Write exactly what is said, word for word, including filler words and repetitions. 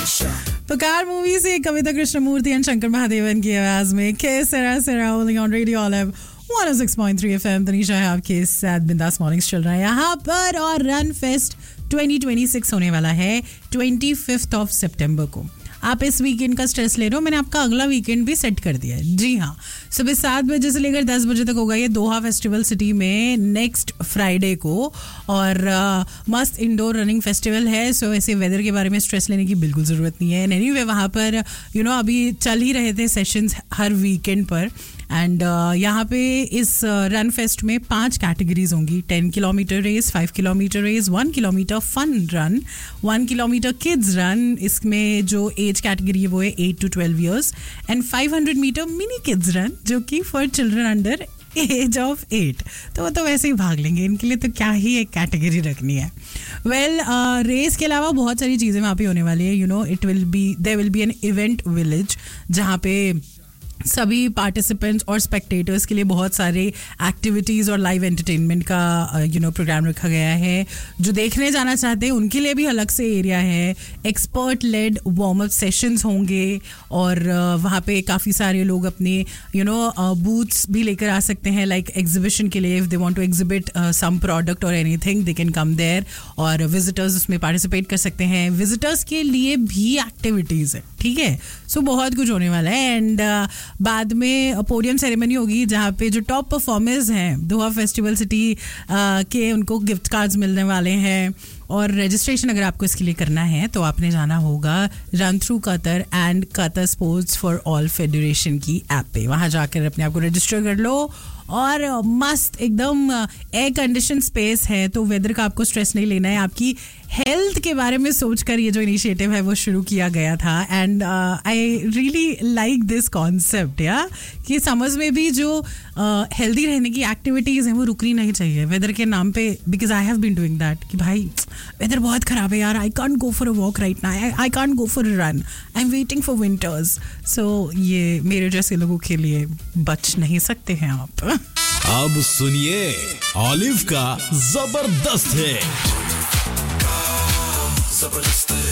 तो car movie से कविता Krishnamurthy and Shankar Mahadevan की आवाज में के सरा सरा only on radio olive one O six point three FM. Tanisha है आपके साथ, बिंदास मॉर्निंग्स चल रहा है यहाँ पर। और run fest twenty twenty six होने वाला है ट्वेंटी फिफ्थ ऑफ सितंबर को। आप इस वीकेंड का स्ट्रेस ले रहे हो, मैंने आपका अगला वीकेंड भी सेट कर दिया है। जी हाँ, सुबह सात बजे से लेकर दस बजे तक होगा ये दोहा फेस्टिवल सिटी में नेक्स्ट फ्राइडे को। और uh, मस्त इंडोर रनिंग फेस्टिवल है। सो ऐसे वेदर के बारे में स्ट्रेस लेने की बिल्कुल ज़रूरत नहीं है। एनीवे वहाँ पर यू you नो know, अभी चल ही रहे थे सेशंस हर वीकेंड पर। एंड uh, यहाँ पे इस रन uh, फेस्ट में पांच कैटेगरीज होंगी। Ten kilometre race, five kilometre race, one kilometre fun run, one kilometre kids run. इसमें जो एज कैटेगरी है वो है eight to twelve years, and five hundred metre mini kids run जो कि for children under as of eight. तो वो तो वैसे ही भाग लेंगे, इनके लिए तो क्या ही एक कैटेगरी रखनी है। वेल well, रेस uh, के अलावा बहुत सारी चीज़ें वहाँ पे होने वाली है। You know it will be there will be an event village जहाँ पे सभी पार्टिसिपेंट्स और स्पेक्टेटर्स के लिए बहुत सारे एक्टिविटीज़ और लाइव एंटरटेनमेंट का यू नो प्रोग्राम रखा गया है। जो देखने जाना चाहते हैं उनके लिए भी अलग से एरिया है। Expert lead warm up sessions होंगे और uh, वहाँ पे काफ़ी सारे लोग अपने यू नो बूथ्स भी लेकर आ सकते हैं, लाइक एग्जीबिशन के लिए। If they want to exhibit some product और anything they can come there, और विजिटर्स उसमें पार्टिसिपेट कर सकते हैं। विजिटर्स के लिए भी एक्टिविटीज़ है, ठीक है। सो so, बहुत कुछ होने वाला है। एंड uh, बाद में पोडियम सेरेमनी होगी जहाँ पे जो टॉप परफॉर्मर्स हैं दोहा फेस्टिवल सिटी के, उनको गिफ्ट कार्ड्स मिलने वाले हैं। और रजिस्ट्रेशन अगर आपको इसके लिए करना है तो आपने जाना होगा run through Qatar and Qatar sports for all federation की ऐप पे। वहाँ जाकर अपने आप को रजिस्टर कर लो। और मस्त एकदम एयर कंडीशन स्पेस है, तो वेदर का आपको स्ट्रेस नहीं लेना है। आपकी हेल्थ के बारे में सोचकर ये जो इनिशिएटिव है वो शुरू किया गया था। And I really like this concept या कि समझ में भी जो हेल्दी uh, रहने की एक्टिविटीज़ हैं वो रुकनी नहीं चाहिए वेदर के नाम पे। Because I have been doing that कि भाई वेदर बहुत ख़राब है यार, I can't go for a walk right now, I can't go for a run, I am waiting for winters. सो ये मेरे जैसे लोगों के लिए बच नहीं सकते हैं आप। अब सुनिए ऑलिव का जबरदस्त है।